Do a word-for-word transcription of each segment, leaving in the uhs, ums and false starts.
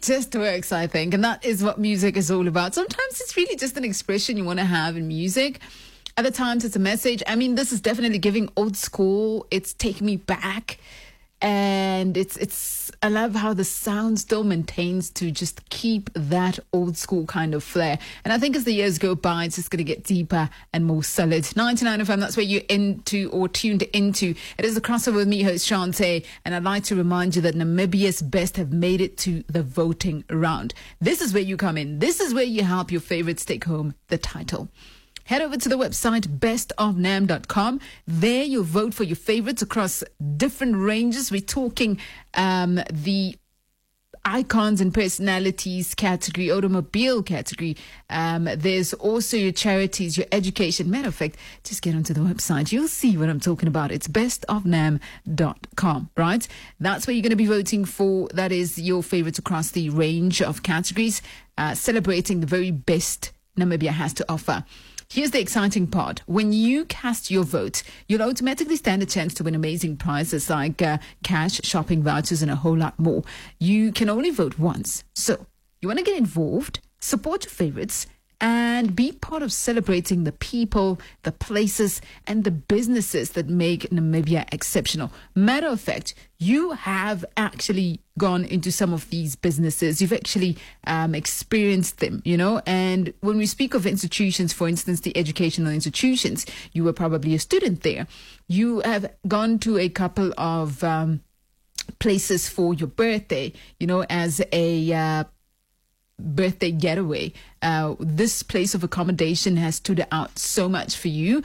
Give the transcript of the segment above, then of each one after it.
just works, I think. And that is what music is all about. Sometimes it's really just an expression you want to have in music. Other times it's a message. I mean, this is definitely giving old school. It's taking me back. And it's, it's, I love how the sound still maintains to just keep that old school kind of flair. And I think as the years go by, it's just going to get deeper and more solid. ninety-nine F M, that's where you're into or tuned into. It is the crossover with me, host Shante. And I'd like to remind you that Namibia's best have made it to the voting round. This is where you come in. This is where you help your favorites take home the title. Head over to the website best of nam dot com. There you'll vote for your favorites across different ranges. We're talking um, the icons and personalities category, automobile category. Um, there's also your charities, your education. Matter of fact, just get onto the website. You'll see what I'm talking about. It's best of nam dot com, right? That's where you're going to be voting for. That is your favorites across the range of categories, uh, celebrating the very best Namibia has to offer. Here's the exciting part. When you cast your vote, you'll automatically stand a chance to win amazing prizes like uh, cash, shopping vouchers, and a whole lot more. You can only vote once. So you want to get involved, support your favorites, and be part of celebrating the people, the places, and the businesses that make Namibia exceptional. Matter of fact, you have actually gone into some of these businesses. You've actually um, experienced them, you know. And when we speak of institutions, for instance, the educational institutions, you were probably a student there. You have gone to a couple of um, places for your birthday, you know, as a uh, birthday getaway. Uh, this place of accommodation has stood out so much for you.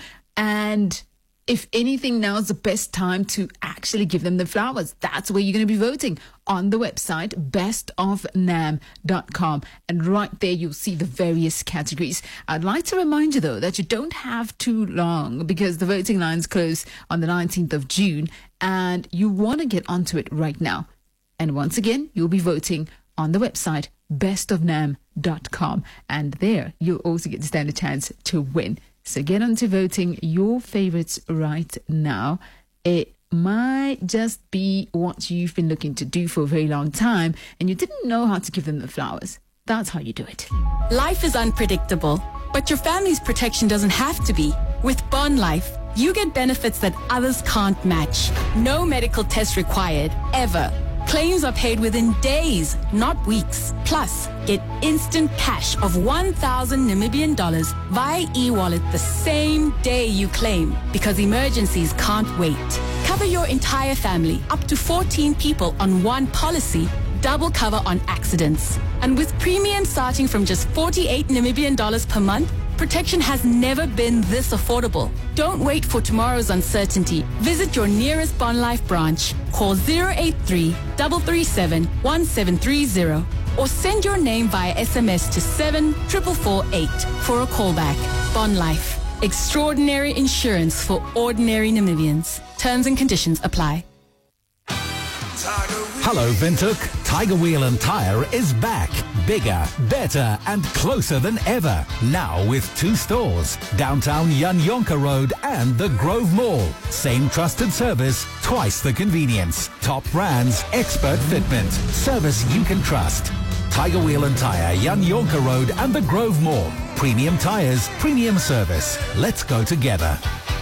And if anything, now's the best time to actually give them the flowers. That's where you're going to be voting on the website, best of nam dot com. And right there, you'll see the various categories. I'd like to remind you, though, that you don't have too long because the voting lines close on the nineteenth of June. And you want to get onto it right now. And once again, you'll be voting on the website, best of nam dot com. And there, you'll also get to stand a chance to win. So get on to voting your favorites right now. It might just be what you've been looking to do for a very long time, and you didn't know how to give them the flowers. That's how you do it. Life is unpredictable, but your family's protection doesn't have to be. With Bond Life, you get benefits that others can't match. No medical test required, ever. Claims are paid within days, not weeks. Plus, get instant cash of one thousand Namibian dollars via e-wallet the same day you claim, because emergencies can't wait. Cover your entire family, up to fourteen people on one policy, double cover on accidents. And with premiums starting from just forty-eight Namibian dollars per month, protection has never been this affordable. Don't wait for tomorrow's uncertainty. Visit your nearest Bond Life branch. Call zero eight three, three three seven, one seven three zero or send your name via S M S to seven four four four eight for a callback. Bond Life. Extraordinary insurance for ordinary Namibians. Terms and conditions apply. Hello, Windhoek. Tiger Wheel and Tire is back. Bigger, better, and closer than ever. Now with two stores. Downtown Jan-Jonker Road and the Grove Mall. Same trusted service, twice the convenience. Top brands, expert fitment. Service you can trust. Tiger Wheel and Tire, Jan-Jonker Road and the Grove Mall. Premium tires, premium service. Let's go together.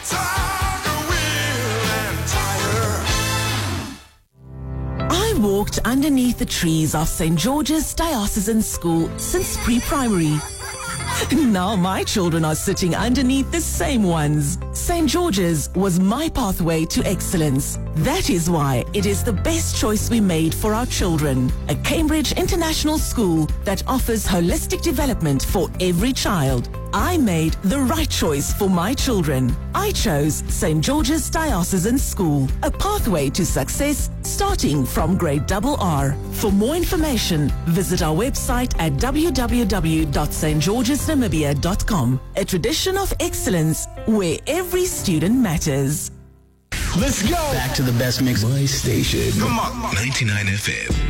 I walked underneath the trees of Saint George's Diocesan School since pre-primary. Now my children are sitting underneath the same ones. Saint George's was my pathway to excellence. That is why it is the best choice we made for our children. A Cambridge international school that offers holistic development for every child. I made the right choice for my children. I chose Saint George's Diocesan School, a pathway to success starting from grade double R. For more information, visit our website at w w w dot s t georges namibia dot com. A tradition of excellence where every student matters. Let's go. Back to the best mix. My station. Come on. ninety-nine F M.